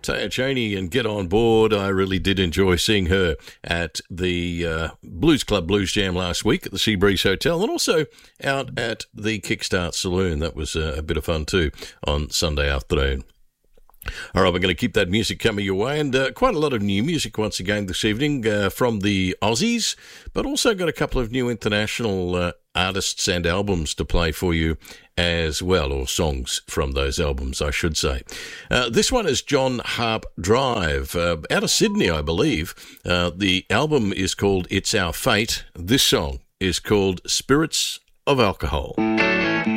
Taya Cheney and Get On Board. I really did enjoy seeing her at the Blues Club Blues Jam last week at the Seabreeze Hotel, and also out at the Kickstart Saloon. That was a bit of fun too on Sunday afternoon. All right, we're going to keep that music coming your way, and quite a lot of new music once again this evening from the Aussies, but also got a couple of new international artists and albums to play for you as well, or songs from those albums, I should say. This one is John Harp Drive, out of Sydney, I believe. The album is called It's Our Fate. This song is called Spirits of Alcohol.